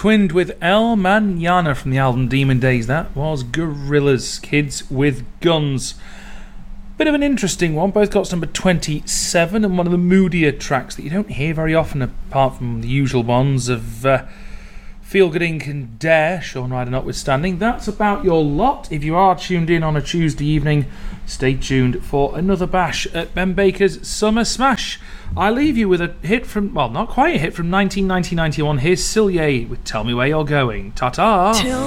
twinned with El Mañana from the album Demon Days. That was Gorillaz, Kids with Guns. Bit of an interesting one. Both got to number 27 and one of the moodier tracks that you don't hear very often apart from the usual ones of Feel Good Inc. and Dare, Shaun Ryder notwithstanding. That's about your lot. If you are tuned in on a Tuesday evening, stay tuned for another bash at Ben Baker's Summer Smash. I leave you with a hit from, well, not quite a hit, from 1990-91. Here's Cillier with Tell Me Where You're Going. Ta-ta!